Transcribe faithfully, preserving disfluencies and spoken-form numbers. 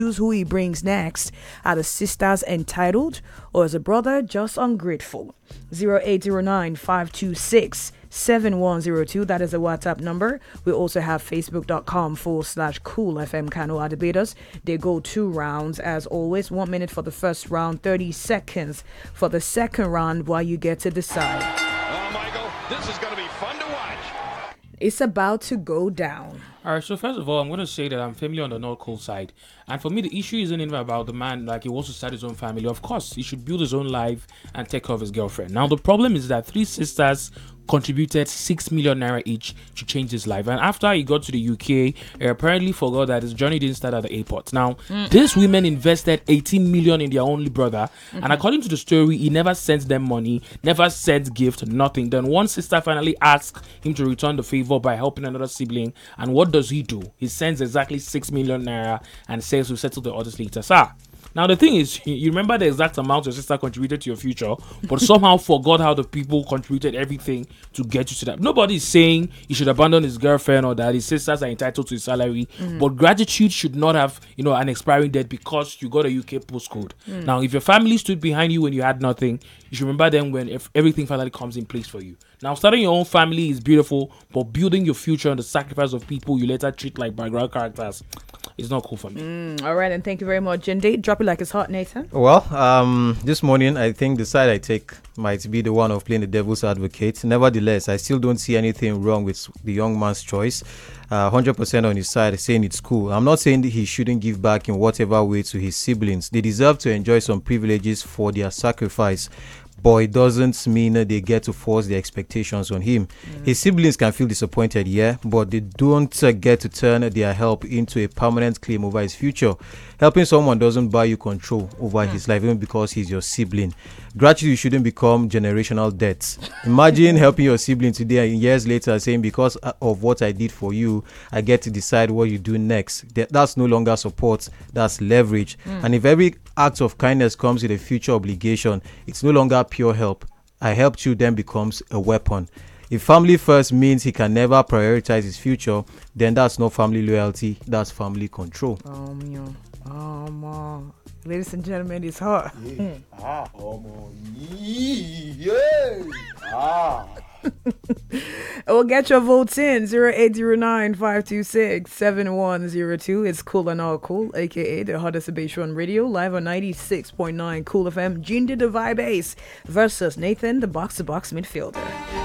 choose who he brings next. Are the sisters entitled or is a brother just ungrateful? zero eight zero nine five two six seven one zero two. That is a WhatsApp number. We also have facebook.com forward slash cool FM Kano are debaters. They go two rounds as always. One minute for the first round, thirty seconds for the second round while you get to decide. Oh, Michael, this is going to be fun to watch. It's about to go down. All right, so first of all, I'm going to say that I'm familiar on the North Cool side. And for me, the issue isn't even about the man, like he wants to start his own family. Of course, he should build his own life and take care of his girlfriend. Now, the problem is that three sisters contributed six million naira each to change his life. And after he got to the U K, he apparently forgot that his journey didn't start at the airport. Now, mm. these women invested eighteen million in their only brother. Mm-hmm. And according to the story, he never sent them money, never sent gift, nothing. Then one sister finally asked him to return the favor by helping another sibling. And what does he do? He sends exactly six million naira and says we'll settle the others later. Sir, now the thing is, you remember the exact amount your sister contributed to your future, but somehow forgot how the people contributed everything to get you to that. Nobody is saying he should abandon his girlfriend or that his sisters are entitled to his salary, mm-hmm. but gratitude should not have, you know, an expiring date because you got a U K postcode. Mm. Now, if your family stood behind you when you had nothing, you should remember them when if everything finally comes in place for you. Now, starting your own family is beautiful, but building your future on the sacrifice of people you later treat like background characters is not cool for me. Mm, all right, and thank you very much, Jinde. Drop it like it's hot, Nathan. Well, um, this morning, I think the side I take might be the one of playing the devil's advocate. Nevertheless, I still don't see anything wrong with the young man's choice. Uh, one hundred percent on his side, saying it's cool. I'm not saying that he shouldn't give back in whatever way to his siblings. They deserve to enjoy some privileges for their sacrifice. But it doesn't mean that they get to force their expectations on him. Mm. His siblings can feel disappointed, yeah, but they don't uh, get to turn their help into a permanent claim over his future. Helping someone doesn't buy you control over mm. his life, even because he's your sibling. Gratitude shouldn't become generational debts. Imagine helping your sibling today and years later saying, because of what I did for you, I get to decide what you do next. That, that's no longer support, that's leverage. Mm. And if every act of kindness comes with a future obligation, it's no longer pure help. I helped you then becomes a weapon. If family first means he can never prioritize his future, then that's not family loyalty, that's family control. Um, yeah. Um, uh, ladies and gentlemen, it's hot. Yeah. Ah, um, yeah. Ah. We'll get your votes in zero eight zero nine five two six seven one zero two. It's Cool and All Cool, aka the hottest debate show on radio, live on ninety-six point nine Cool F M. Jinde the Vibe Ace versus Nathan the box to box midfielder.